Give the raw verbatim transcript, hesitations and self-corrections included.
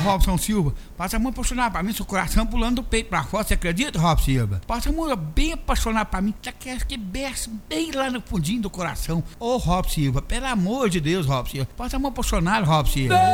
Robson Silva, passa a mão apaixonada pra mim, seu coração pulando do peito pra fora, você acredita, Robson Silva? Passa a mão bem apaixonada pra mim, já quer que desce bem lá no fundinho do coração. Ô, Robson Silva, pelo amor de Deus, Robson Silva, passa a mão apaixonada, Robson Silva.